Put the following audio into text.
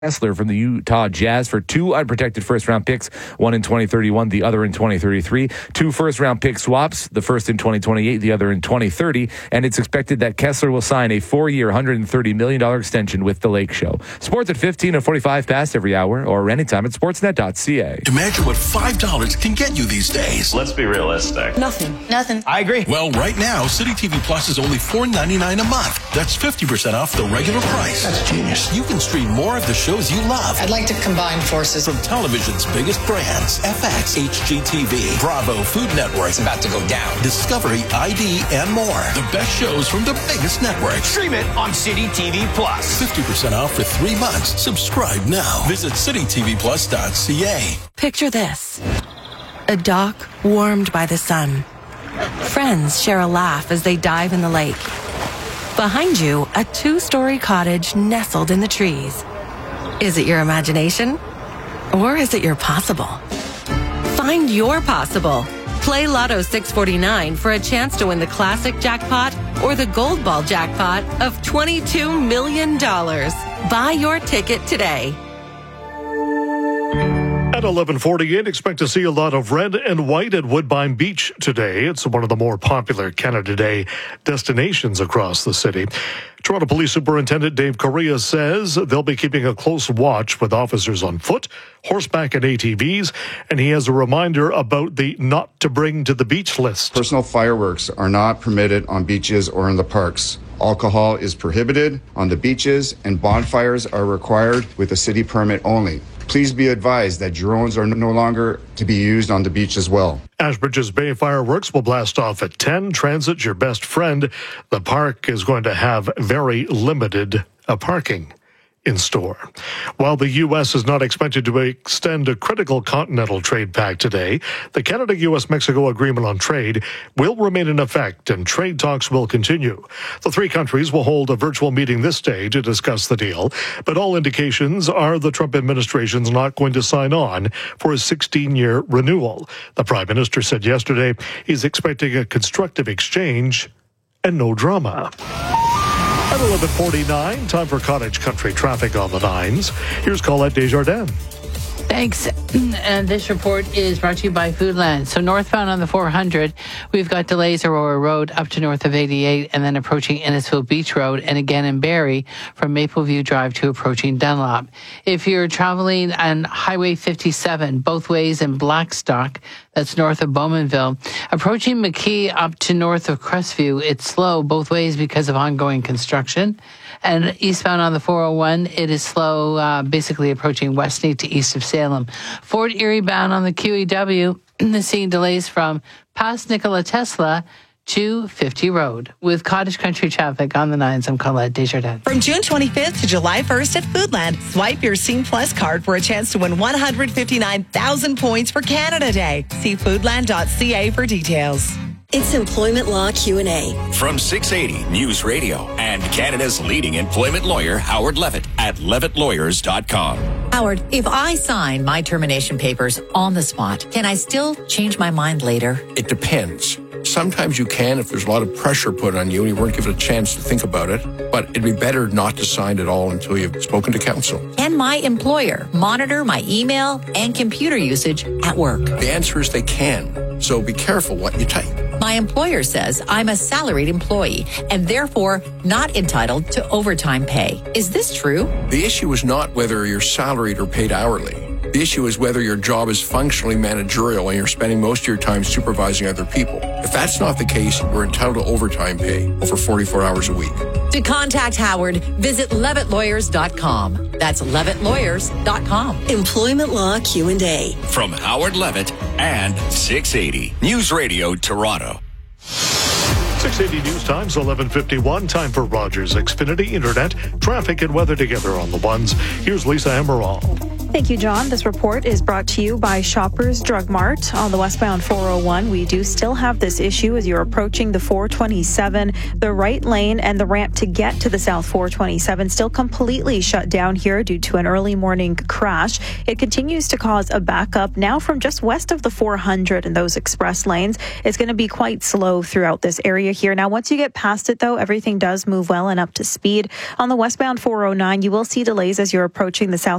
Kessler from the Utah Jazz for 2 unprotected first-round picks, one in 2031, the other in 2033. 2 first-round pick swaps, the first in 2028, the other in 2030. And it's expected that Kessler will sign a 4-year, $130 million extension with The Lake Show. Sports at 15 and 45 past every hour or anytime at sportsnet.ca. Imagine what $5 can get you these days. Let's be realistic. Nothing. I agree. Well, right now, City TV Plus is only $4.99 a month. That's 50% off the regular price. That's genius. You can stream more of the shows you love. I'd like to combine forces. From television's biggest brands, FX, HGTV, Bravo, Food Network. It's about to go down. Discovery, ID, and more. The best shows from the biggest networks. Stream it on City TV Plus. 50% off for 3 months. Subscribe now. Visit citytvplus.ca. Picture this. A dock warmed by the sun. Friends share a laugh as they dive in the lake. Behind you, a 2-story cottage nestled in the trees. Is it your imagination? Or is it your possible? Find your possible. Play Lotto 649 for a chance to win the classic jackpot or the gold ball jackpot of $22 million. Buy your ticket today. At 11:48, expect to see a lot of red and white at Woodbine Beach today. It's one of the more popular Canada Day destinations across the city. Toronto Police Superintendent Dave Correa says they'll be keeping a close watch with officers on foot, horseback, and ATVs, and he has a reminder about the not to bring to the beach list. Personal fireworks are not permitted on beaches or in the parks. Alcohol is prohibited on the beaches, and bonfires are required with a city permit only. Please be advised that drones are no longer to be used on the beach as well. Ashbridges Bay fireworks will blast off at 10. Transit, your best friend. The park is going to have very limited parking in store. While the U.S. is not expected to extend a critical continental trade pact today, the Canada-U.S.-Mexico agreement on trade will remain in effect and trade talks will continue. The 3 countries will hold a virtual meeting this day to discuss the deal, but all indications are the Trump administration's not going to sign on for a 16-year renewal. The Prime Minister said yesterday he's expecting a constructive exchange and no drama. At 11:49, time for Cottage Country traffic on the 9s. Here's Colette Desjardins. Thanks. And this report is brought to you by Foodland. So northbound on the 400, we've got delays Aurora Road up to north of 88 and then approaching Innisfil Beach Road and again in Barrie from Mapleview Drive to approaching Dunlop. If you're traveling on Highway 57, both ways in Blackstock, that's north of Bowmanville, approaching McKee up to north of Crestview, it's slow both ways because of ongoing construction. And eastbound on the 401, it is slow, basically approaching Westney to east of Salem. Fort Erie bound on the QEW, seeing delays from past Nikola Tesla to 50 Road. With Cottage Country traffic on the 9s, I'm Colette Desjardins. From June 25th to July 1st at Foodland, swipe your Scene Plus card for a chance to win 159,000 points for Canada Day. See foodland.ca for details. It's Employment Law Q&A. From 680 News Radio and Canada's leading employment lawyer, Howard Levitt, at levittlawyers.com. Howard, if I sign my termination papers on the spot, can I still change my mind later? It depends. Sometimes you can if there's a lot of pressure put on you and you weren't given a chance to think about it, but it'd be better not to sign it all until you've spoken to counsel. Can my employer monitor my email and computer usage at work? The answer is they can, so be careful what you type. My employer says I'm a salaried employee and therefore not entitled to overtime pay. Is this true? The issue is not whether you're salaried or paid hourly. The issue is whether your job is functionally managerial and you're spending most of your time supervising other people. If that's not the case, you're entitled to overtime pay over 44 hours a week. To contact Howard, visit levittlawyers.com. That's levittlawyers.com. Employment Law Q&A. From Howard Levitt and 680 News Radio Toronto. 680 News Times, 11:51. Time for Rogers Xfinity Internet. Traffic and weather together on the ones. Here's Lisa Emerald. Thank you, John. This report is brought to you by Shoppers Drug Mart. On the westbound 401, we do still have this issue as you're approaching the 427. The right lane and the ramp to get to the south 427 still completely shut down here due to an early morning crash. It continues to cause a backup now from just west of the 400 and those express lanes. It's going to be quite slow throughout this area here. Now, once you get past it, though, everything does move well and up to speed. On the westbound 409, you will see delays as you're approaching the south